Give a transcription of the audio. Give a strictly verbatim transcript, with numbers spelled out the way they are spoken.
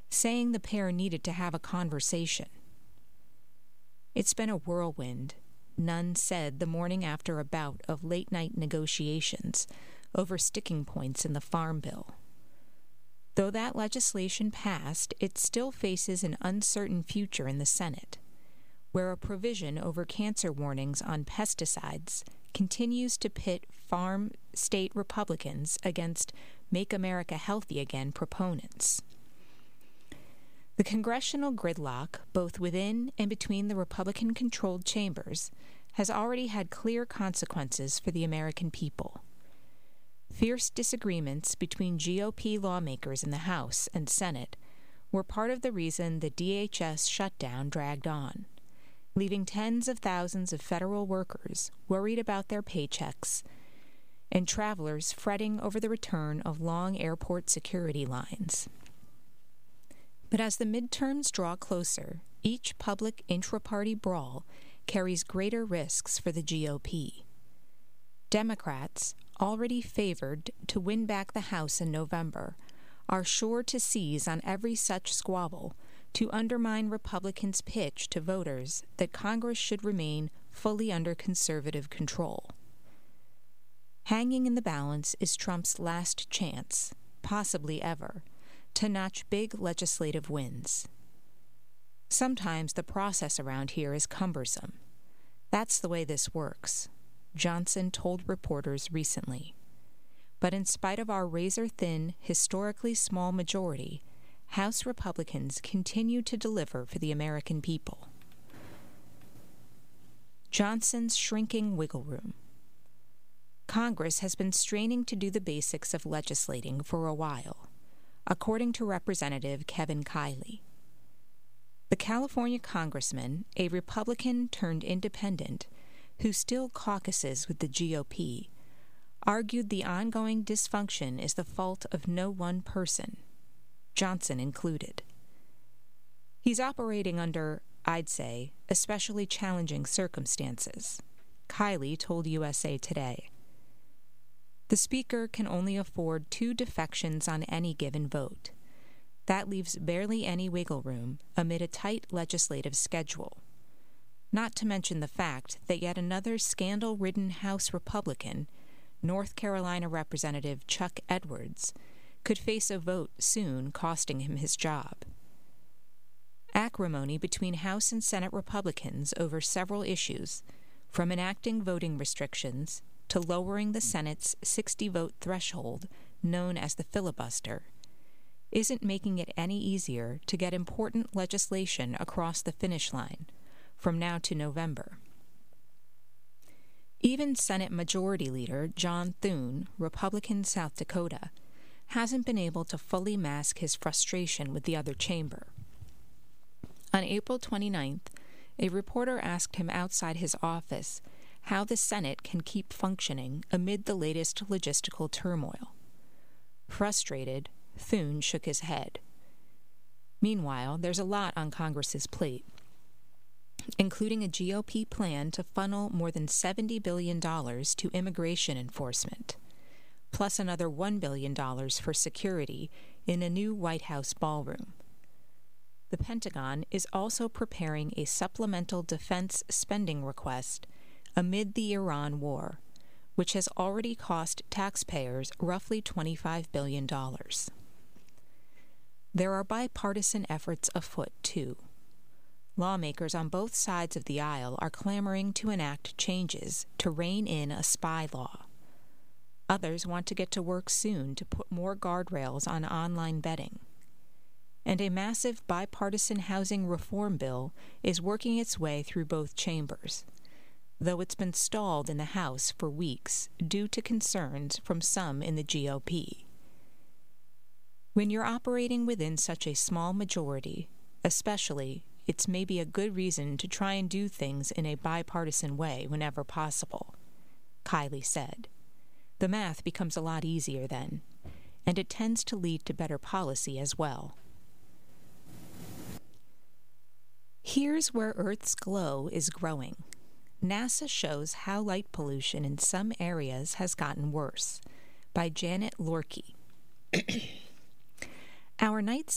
saying the pair needed to have a conversation. "It's been a whirlwind," Nunn said the morning after a bout of late-night negotiations over sticking points in the Farm Bill. Though that legislation passed, it still faces an uncertain future in the Senate, where a provision over cancer warnings on pesticides continues to pit farm state Republicans against Make America Healthy Again proponents. The congressional gridlock, both within and between the Republican-controlled chambers, has already had clear consequences for the American people. Fierce disagreements between G O P lawmakers in the House and Senate were part of the reason the D H S shutdown dragged on, leaving tens of thousands of federal workers worried about their paychecks and travelers fretting over the return of long airport security lines. But as the midterms draw closer, each public intra-party brawl carries greater risks for the G O P. Democrats, already favored to win back the House in November, are sure to seize on every such squabble to undermine Republicans' pitch to voters that Congress should remain fully under conservative control. Hanging in the balance is Trump's last chance, possibly ever, to notch big legislative wins. Sometimes the process around here is cumbersome. That's the way this works, Johnson told reporters recently. But in spite of our razor-thin, historically small majority, House Republicans continue to deliver for the American people. Johnson's shrinking wiggle room. Congress has been straining to do the basics of legislating for a while, according to Representative Kevin Kiley. The California congressman, a Republican turned independent, who still caucuses with the G O P, argued the ongoing dysfunction is the fault of no one person, Johnson included. He's operating under, I'd say, especially challenging circumstances, Kiley told U S A Today. The Speaker can only afford two defections on any given vote. That leaves barely any wiggle room amid a tight legislative schedule. Not to mention the fact that yet another scandal-ridden House Republican, North Carolina Representative Chuck Edwards, could face a vote soon costing him his job. Acrimony between House and Senate Republicans over several issues, from enacting voting restrictions to lowering the Senate's sixty-vote threshold, known as the filibuster, isn't making it any easier to get important legislation across the finish line from now to November. Even Senate Majority Leader John Thune, Republican South Dakota, hasn't been able to fully mask his frustration with the other chamber. On April twenty-ninth, a reporter asked him outside his office how the Senate can keep functioning amid the latest logistical turmoil. Frustrated, Thune shook his head. Meanwhile, there's a lot on Congress's plate, including a G O P plan to funnel more than seventy billion dollars to immigration enforcement, plus another one billion dollars for security in a new White House ballroom. The Pentagon is also preparing a supplemental defense spending request amid the Iran war, which has already cost taxpayers roughly twenty-five billion dollars. There are bipartisan efforts afoot, too. Lawmakers on both sides of the aisle are clamoring to enact changes to rein in a spy law. Others want to get to work soon to put more guardrails on online betting. And a massive bipartisan housing reform bill is working its way through both chambers, though it's been stalled in the House for weeks due to concerns from some in the G O P. When you're operating within such a small majority, especially, it's maybe a good reason to try and do things in a bipartisan way whenever possible, Kiley said. The math becomes a lot easier then, and it tends to lead to better policy as well. Here's where Earth's glow is growing. NASA shows how light pollution in some areas has gotten worse, by Janet Lorkey. Our night